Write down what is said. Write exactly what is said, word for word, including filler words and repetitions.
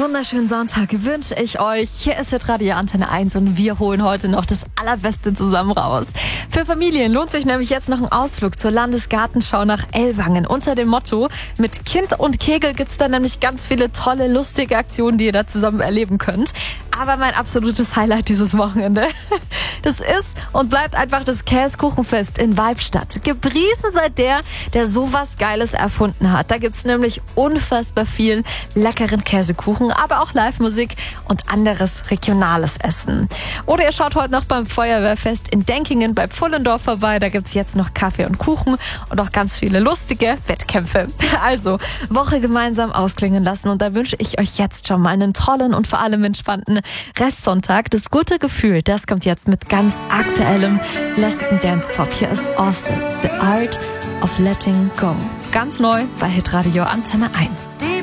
wunderschönen Sonntag wünsche ich euch. Hier ist Hitradio Antenne eins und wir holen heute noch das Allerbeste zusammen raus. Für Familien lohnt sich nämlich jetzt noch ein Ausflug zur Landesgartenschau nach Ellwangen unter dem Motto: Mit Kind und Kegel gibt's da nämlich ganz viele tolle, lustige Aktionen, die ihr da zusammen erleben könnt. Aber mein absolutes Highlight dieses Wochenende, das ist und bleibt einfach das Käsekuchenfest in Weibstadt. Gepriesen seit der, der sowas Geiles erfunden hat. Da gibt's nämlich unfassbar viel leckeren Käsekuchen, aber auch Live-Musik und anderes regionales Essen. Oder ihr schaut heute noch beim Feuerwehrfest in Denkingen bei Pfullendorf vorbei. Da gibt's jetzt noch Kaffee und Kuchen und auch ganz viele lustige Wettkämpfe. Also, Woche gemeinsam ausklingen lassen und da wünsche ich euch jetzt schon mal einen tollen und vor allem entspannten Restsonntag. Das gute Gefühl, das kommt jetzt mit ganz aktuellem, lässigen Dance-Pop. Hier ist Ostis, The Art of Letting Go. Ganz neu bei Hitradio Antenne eins.